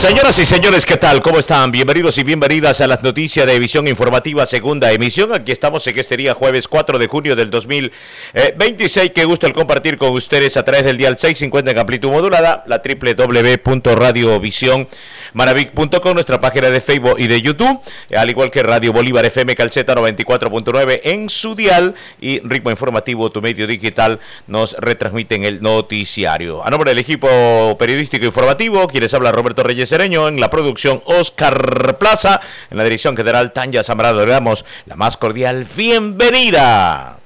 Señoras y señores, ¿qué tal? ¿Cómo están? Bienvenidos y bienvenidas a las noticias de Visión Informativa, segunda emisión. Aquí estamos en este día, jueves 4 de junio del 2026. Qué gusto el compartir con ustedes a través del dial 650 en amplitud modulada, la www.radiovisionmaravic.com, nuestra página de Facebook y de YouTube, al igual que Radio Bolívar FM Calceta 94.9 en su dial y Ritmo Informativo, tu medio digital, nos retransmiten el noticiario. A nombre del equipo periodístico informativo, quienes habla Roberto Reyes Cereño, en la producción Oscar Plaza, en la dirección general Tanya Zambrano. Le damos la más cordial bienvenida.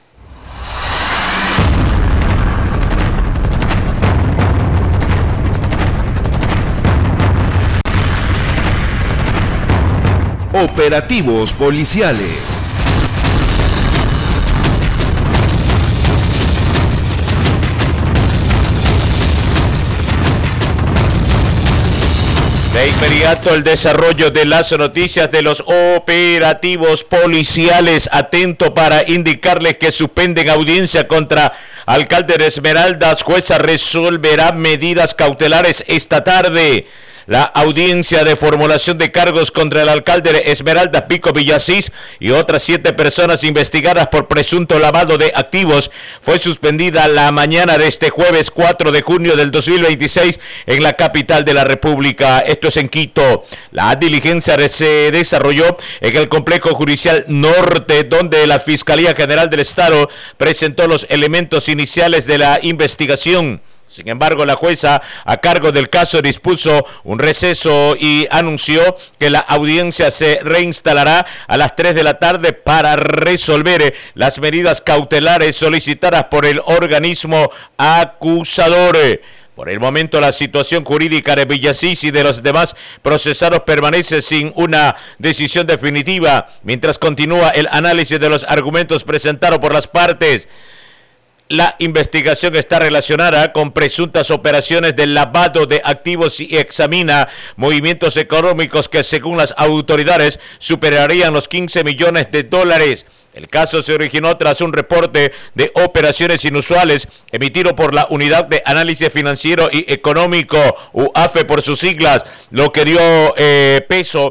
Operativos policiales. De inmediato el desarrollo de las noticias de los operativos policiales. Atento para indicarles que suspenden audiencia contra alcalde de Esmeraldas. Jueza resolverá medidas cautelares esta tarde. La audiencia de formulación de cargos contra el alcalde de Esmeraldas, Pico Villasís, y otras 7 personas investigadas por presunto lavado de activos fue suspendida la mañana de este jueves 4 de junio del 2026 en la capital de la República. Esto es en Quito. La diligencia se desarrolló en el complejo judicial norte, donde la Fiscalía General del Estado presentó los elementos iniciales de la investigación. Sin embargo, la jueza a cargo del caso dispuso un receso y anunció que la audiencia se reinstalará a las 3 de la tarde para resolver las medidas cautelares solicitadas por el organismo acusador. Por el momento, la situación jurídica de Villasís y de los demás procesados permanece sin una decisión definitiva, mientras continúa el análisis de los argumentos presentados por las partes. La investigación está relacionada con presuntas operaciones de lavado de activos y examina movimientos económicos que, según las autoridades, superarían los 15 millones de dólares. El caso se originó tras un reporte de operaciones inusuales emitido por la Unidad de Análisis Financiero y Económico, UAFE por sus siglas, lo que dio paso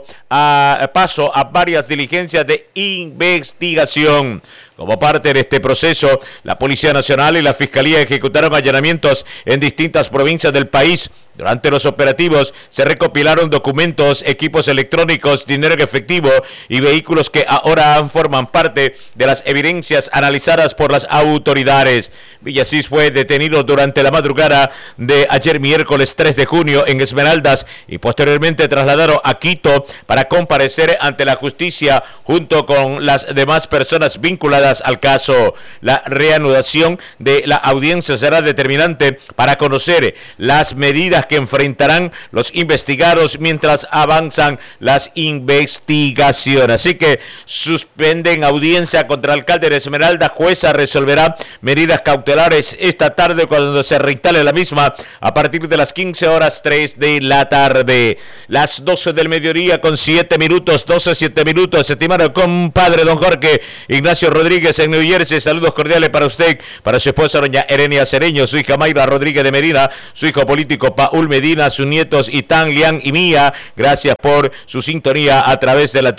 a varias diligencias de investigación. Como parte de este proceso, la Policía Nacional y la Fiscalía ejecutaron allanamientos en distintas provincias del país. Durante los operativos se recopilaron documentos, equipos electrónicos, dinero en efectivo y vehículos que ahora forman parte de las evidencias analizadas por las autoridades. Villasís fue detenido durante la madrugada de ayer miércoles 3 de junio en Esmeraldas y posteriormente trasladado a Quito para comparecer ante la justicia junto con las demás personas vinculadas al caso. La reanudación de la audiencia será determinante para conocer las medidas que enfrentarán los investigados mientras avanzan las investigaciones. Así que suspenden audiencia contra el alcalde de Esmeralda. Jueza resolverá medidas cautelares esta tarde cuando se reinstale la misma a partir de las 15:03 de la tarde. Las 12 del mediodía con 7 minutos, 12:07 minutos. Estimado compadre don Jorge Ignacio Rodríguez en New Jersey, saludos cordiales para usted, para su esposa doña Erenia Cereño, su hija Mayra Rodríguez de Medina, su hijo político Paul Medina, sus nietos Itán, Lian y Mía. Gracias por su sintonía a través de la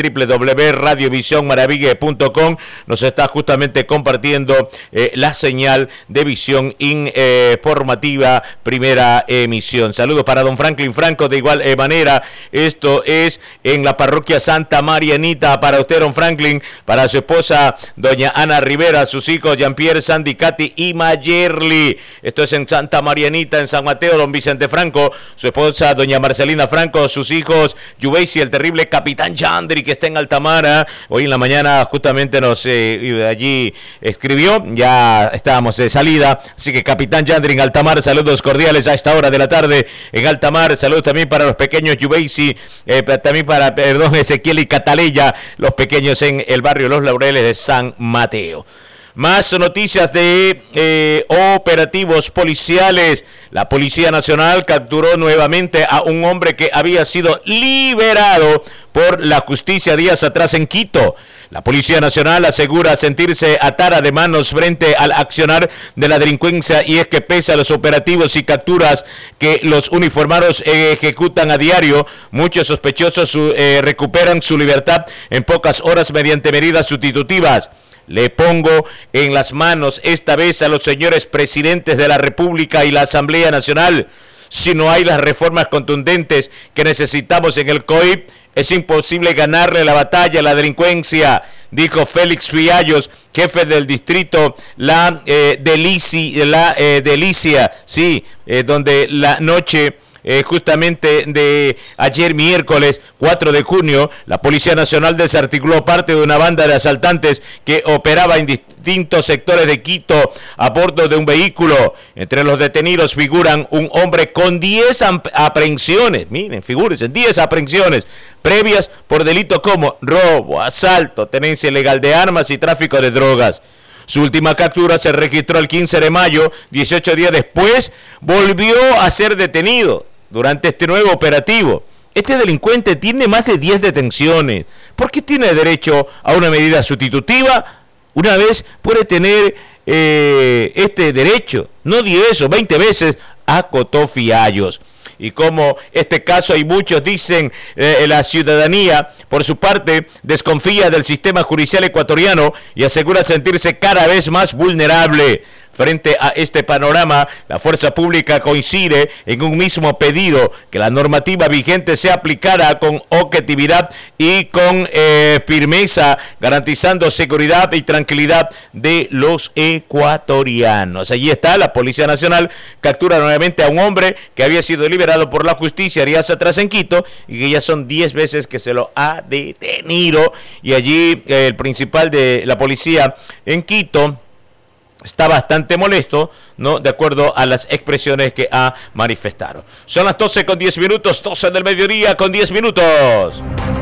www.radiovisionmaravigue.com. Nos está justamente compartiendo la señal de Visión Informativa primera emisión. Saludos para don Franklin Franco de igual manera. Esto es en la parroquia Santa Marianita para usted, don Franklin, para su esposa doña Ana Rivera, sus hijos Jean-Pierre, Sandy, Katy y Mayerly. Esto es en Santa Marianita, en San Mateo, don Vicente Franco, su esposa doña Marcelina Franco, sus hijos Yubeisi, el terrible Capitán Yandri, que está en Altamara. Hoy en la mañana justamente nos allí escribió, ya estábamos de salida, así que Capitán Yandri en Altamar, saludos cordiales a esta hora de la tarde en Altamar. Saludos también para los pequeños Yubeisi, también para, Ezequiel y Cataleya, los pequeños en el barrio Los Laureles de San Mateo. Más noticias de operativos policiales. La Policía Nacional capturó nuevamente a un hombre que había sido liberado por la justicia días atrás en Quito. La Policía Nacional asegura sentirse atada de manos frente al accionar de la delincuencia, y es que pese a los operativos y capturas que los uniformados ejecutan a diario, muchos sospechosos recuperan su libertad en pocas horas mediante medidas sustitutivas. Le pongo en las manos esta vez a los señores presidentes de la República y la Asamblea Nacional. Si no hay las reformas contundentes que necesitamos en el COIP, es imposible ganarle la batalla a la delincuencia, dijo Félix Fiallos, jefe del distrito Delicia, donde la noche justamente de ayer miércoles 4 de junio, la Policía Nacional desarticuló parte de una banda de asaltantes que operaba en distintos sectores de Quito a bordo de un vehículo. Entre los detenidos figuran un hombre con 10 aprehensiones, miren, figúrense, 10 aprehensiones previas por delitos como robo, asalto, tenencia ilegal de armas y tráfico de drogas. Su última captura se registró el 15 de mayo, 18 días después, volvió a ser detenido durante este nuevo operativo. Este delincuente tiene más de 10 detenciones. ¿Por qué tiene derecho a una medida sustitutiva? Una vez puede tener este derecho, no 10 o 20 veces, acotó Fiallos. Y como este caso hay muchos, dicen la ciudadanía, por su parte, desconfía del sistema judicial ecuatoriano y asegura sentirse cada vez más vulnerable. Frente a este panorama, la fuerza pública coincide en un mismo pedido: que la normativa vigente sea aplicada con objetividad y con firmeza, garantizando seguridad y tranquilidad de los ecuatorianos. Allí está, la Policía Nacional captura nuevamente a un hombre que había sido liberado por la justicia días atrás en Quito, y que ya son 10 veces que se lo ha detenido. Y allí el principal de la policía en Quito está bastante molesto, ¿no? De acuerdo a las expresiones que ha manifestado. Son las 12:10, 12 del mediodía con 10 minutos.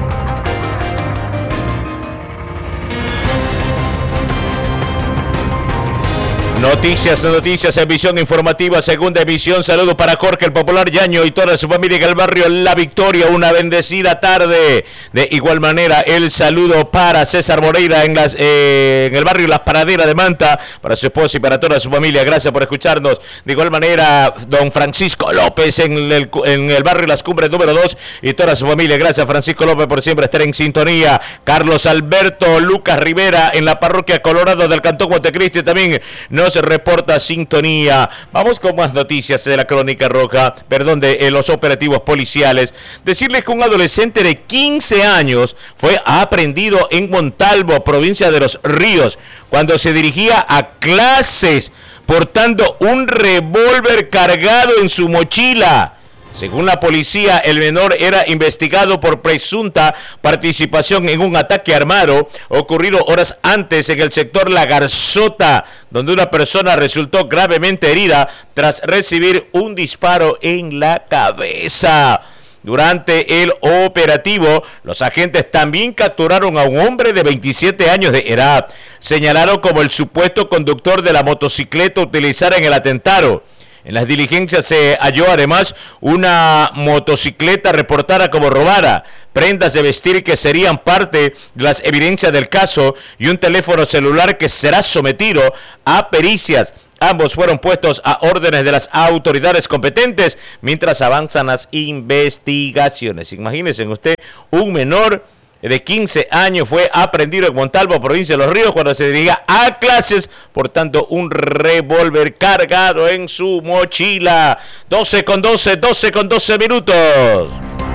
Noticias en visión informativa, segunda emisión. Saludo para Jorge el Popular Yaño y toda su familia en el barrio La Victoria. Una bendecida tarde. De igual manera, el saludo para César Moreira en el barrio Las Paraderas de Manta, para su esposa y para toda su familia. Gracias por escucharnos. De igual manera, don Francisco López en el barrio Las Cumbres número 2 y toda su familia. Gracias, Francisco López, por siempre estar en sintonía. Carlos Alberto Lucas Rivera en la parroquia Colorado del Cantón Montecristi también nos reporta sintonía. Vamos con más noticias de la Crónica Roja, de los operativos policiales. Decirles que un adolescente de 15 años fue aprehendido en Montalvo, provincia de Los Ríos, cuando se dirigía a clases portando un revólver cargado en su mochila. Según la policía, el menor era investigado por presunta participación en un ataque armado ocurrido horas antes en el sector La Garzota, donde una persona resultó gravemente herida tras recibir un disparo en la cabeza. Durante el operativo, los agentes también capturaron a un hombre de 27 años de edad, señalado como el supuesto conductor de la motocicleta utilizada en el atentado. En las diligencias se halló además una motocicleta reportada como robada, prendas de vestir que serían parte de las evidencias del caso y un teléfono celular que será sometido a pericias. Ambos fueron puestos a órdenes de las autoridades competentes mientras avanzan las investigaciones. Imagínense usted, un menor de 15 años fue aprehendido en Montalvo, provincia de Los Ríos, cuando se dirigía a clases portando un revólver cargado en su mochila. 12:12 minutos.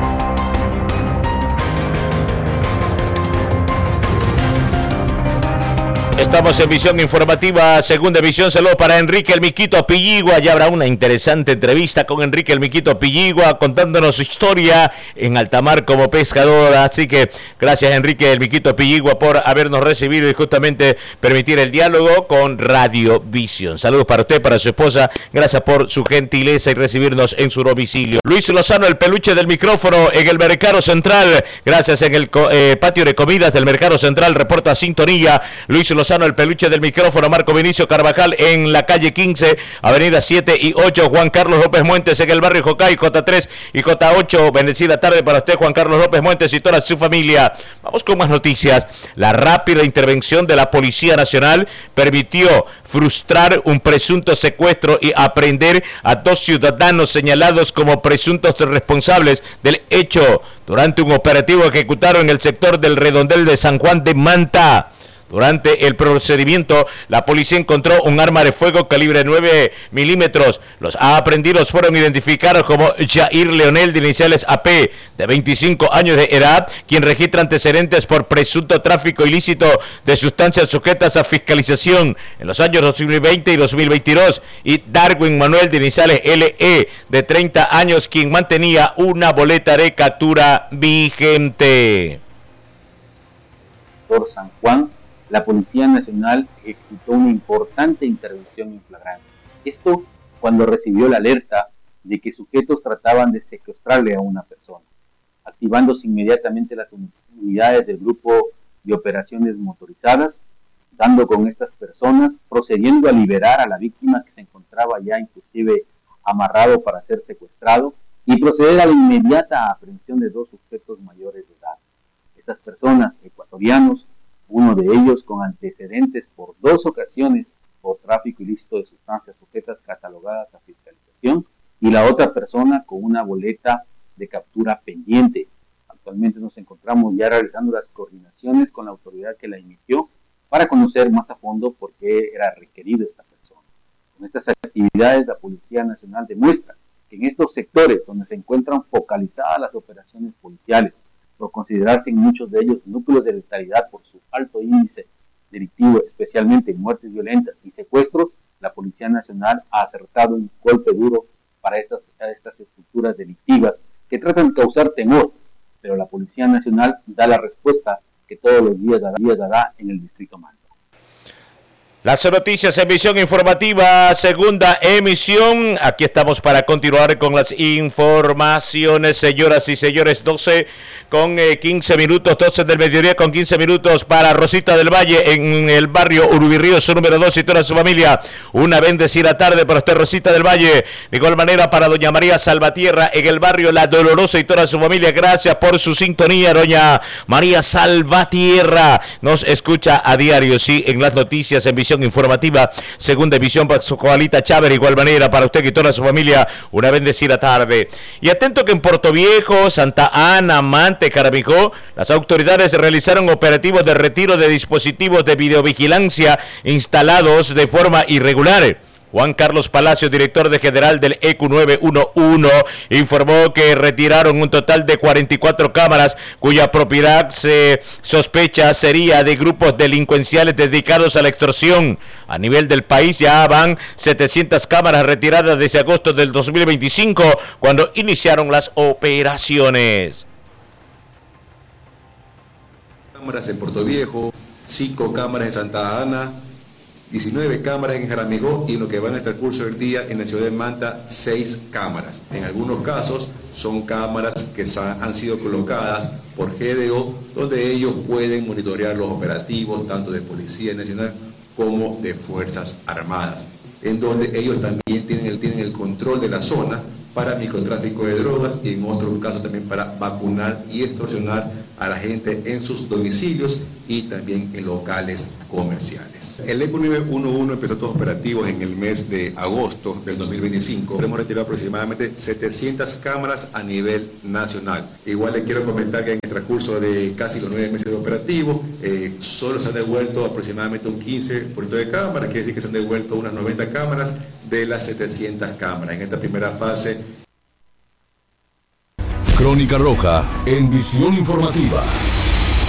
Estamos en visión informativa, segunda emisión. Saludos para Enrique el Miquito Pilligua. Ya habrá una interesante entrevista con Enrique el Miquito Pilligua, contándonos su historia en alta mar como pescador. Así que gracias, Enrique el Miquito Pilligua, por habernos recibido y justamente permitir el diálogo con Radio Visión. Saludos para usted, para su esposa. Gracias por su gentileza y recibirnos en su domicilio. Luis Lozano, el peluche del micrófono en el Mercado Central. Gracias, en el patio de comidas del Mercado Central. Reporta sintonía Luis Lozano, Lozano, el peluche del micrófono, Marco Vinicio Carvajal en la calle 15, avenida 7 y 8, Juan Carlos López Muentes en el barrio Jocay, J3 y J8. Bendecida tarde para usted, Juan Carlos López Muentes y toda su familia. Vamos con más noticias. La rápida intervención de la Policía Nacional permitió frustrar un presunto secuestro y aprehender a 2 ciudadanos señalados como presuntos responsables del hecho durante un operativo ejecutado en el sector del Redondel de San Juan de Manta. Durante el procedimiento, la policía encontró un arma de fuego calibre 9 milímetros. Los aprehendidos fueron identificados como Jair Leonel, de iniciales AP, de 25 años de edad, quien registra antecedentes por presunto tráfico ilícito de sustancias sujetas a fiscalización en los años 2020 y 2022, y Darwin Manuel, de iniciales LE, de 30 años, quien mantenía una boleta de captura vigente. Por San Juan, la Policía Nacional ejecutó una importante intervención en flagrancia. Esto cuando recibió la alerta de que sujetos trataban de secuestrarle a una persona, activándose inmediatamente las unidades del grupo de operaciones motorizadas, dando con estas personas, procediendo a liberar a la víctima que se encontraba ya inclusive amarrado para ser secuestrado, y proceder a la inmediata aprehensión de 2 sujetos mayores de edad. Estas personas, ecuatorianos, uno de ellos con antecedentes por 2 ocasiones por tráfico ilícito de sustancias sujetas catalogadas a fiscalización, y la otra persona con una boleta de captura pendiente. Actualmente nos encontramos ya realizando las coordinaciones con la autoridad que la emitió para conocer más a fondo por qué era requerido esta persona. Con estas actividades, la Policía Nacional demuestra que en estos sectores donde se encuentran focalizadas las operaciones policiales, por considerarse en muchos de ellos núcleos de letalidad por su alto índice delictivo, especialmente en muertes violentas y secuestros, la Policía Nacional ha acertado un golpe duro para estas estructuras delictivas que tratan de causar temor, pero la Policía Nacional da la respuesta que todos los días dará en el Distrito Manta. Las noticias, emisión informativa, segunda emisión. Aquí estamos para continuar con las informaciones, señoras y señores. 12 con 15 minutos, 12 del mediodía con 15 minutos para Rosita del Valle en el barrio Urubirrío, su número 2 y toda su familia. Una bendecida tarde para usted, Rosita del Valle. De igual manera para doña María Salvatierra en el barrio La Dolorosa y toda su familia. Gracias por su sintonía, doña María Salvatierra. Nos escucha a diario, sí, en las noticias, en visión informativa, segunda emisión para su Juanita Chávez. De igual manera para usted y toda su familia, una bendecida tarde. Y atento que en Puerto Viejo, Santa Ana, Mante, Caramijó, las autoridades realizaron operativos de retiro de dispositivos de videovigilancia instalados de forma irregular. Juan Carlos Palacio, director general del ECU 911, informó que retiraron un total de 44 cámaras cuya propiedad se sospecha sería de grupos delincuenciales dedicados a la extorsión. A nivel del país ya van 700 cámaras retiradas desde agosto del 2025, cuando iniciaron las operaciones. Cámaras en Puerto Viejo, 5 cámaras en Santa Ana, 19 cámaras en Jaramillo, y en lo que va en el transcurso del día en la ciudad de Manta, 6 cámaras. En algunos casos son cámaras que han sido colocadas por GDO, donde ellos pueden monitorear los operativos tanto de Policía Nacional como de Fuerzas Armadas, en donde ellos también tienen el control de la zona para microtráfico de drogas, y en otros casos también para vacunar y extorsionar a la gente en sus domicilios y también en locales comerciales. El ECU 911 empezó todos operativos en el mes de agosto del 2025. Hemos retirado aproximadamente 700 cámaras a nivel nacional. Igual les quiero comentar que en el transcurso de casi los 9 meses de operativo, solo se han devuelto aproximadamente un 15% de cámaras, quiere decir que se han devuelto unas 90 cámaras de las 700 cámaras. En esta primera fase. Crónica Roja en visión informativa.